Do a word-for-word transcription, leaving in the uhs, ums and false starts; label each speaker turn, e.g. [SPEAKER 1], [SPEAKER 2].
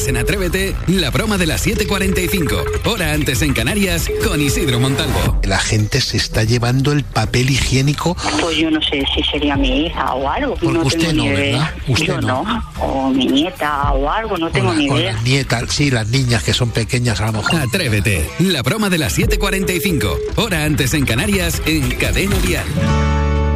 [SPEAKER 1] días en Atrévete, la broma de las siete cuarenta y cinco, hora antes en Canarias, con Isidro Montalvo.
[SPEAKER 2] La gente se está llevando el papel higiénico.
[SPEAKER 3] Pues yo no sé si sería mi hija o algo.
[SPEAKER 2] Porque
[SPEAKER 3] no
[SPEAKER 2] usted
[SPEAKER 3] tengo
[SPEAKER 2] no,
[SPEAKER 3] ni idea.
[SPEAKER 2] ¿verdad? Usted
[SPEAKER 3] yo
[SPEAKER 2] no.
[SPEAKER 3] no. O mi nieta o algo, no tengo
[SPEAKER 2] Con la-
[SPEAKER 3] ni
[SPEAKER 2] con
[SPEAKER 3] idea.
[SPEAKER 2] las nietas, sí, las niñas que son pequeñas a lo mejor.
[SPEAKER 1] Atrévete, la broma de las siete cuarenta y cinco, hora antes en Canarias, en Cadena Dial.